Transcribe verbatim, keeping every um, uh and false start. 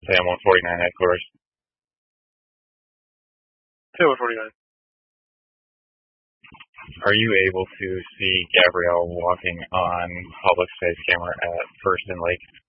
Sam one forty-nine headquarters. Sam one forty-nine. Are you able to see Gabrielle walking on public space camera at First and Lake?